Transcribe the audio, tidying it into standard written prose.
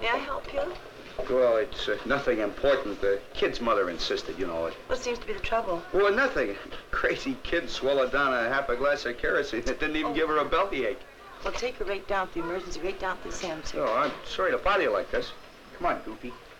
May I help you? Well, it's nothing important. The kid's mother insisted, you know it. What seems to be the trouble? Well, nothing. Crazy kid swallowed down half a glass of kerosene. It didn't even give her a bellyache. Well, take her right down to the emergency, right down to the Sam's. Oh, I'm sorry to bother you like this. Come on, Goofy.